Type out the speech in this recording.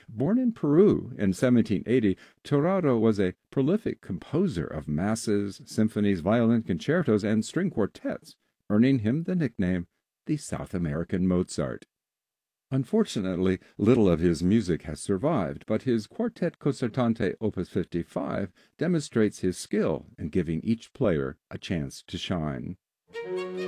Born in Peru in 1780, Torrado was a prolific composer of masses, symphonies, violin concertos, and string quartets, earning him the nickname the South American Mozart. Unfortunately, little of his music has survived, but his Quartet Concertante Opus 55 demonstrates his skill in giving each player a chance to shine.